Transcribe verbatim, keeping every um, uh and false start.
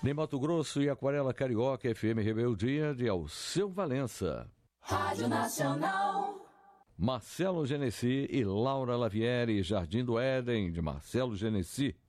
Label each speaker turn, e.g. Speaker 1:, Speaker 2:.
Speaker 1: Nem Mato Grosso e Aquarela Carioca, F M Rebeldia de Alceu Valença.
Speaker 2: Rádio Nacional.
Speaker 1: Marcelo Genesi e Laura Lavieri, Jardim do Éden, de Marcelo Genesi.